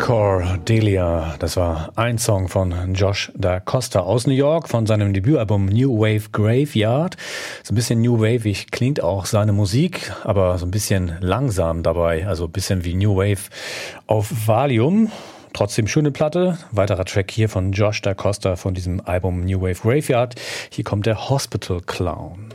Cordelia, das war ein Song von Josh Da Costa aus New York von seinem Debütalbum New Wave Graveyard. So ein bisschen New Wave-ig klingt auch seine Musik, aber so ein bisschen langsam dabei, also ein bisschen wie New Wave auf Valium. Trotzdem schöne Platte. Weiterer Track hier von Josh Da Costa von diesem Album New Wave Graveyard. Hier kommt der Hospital Clown.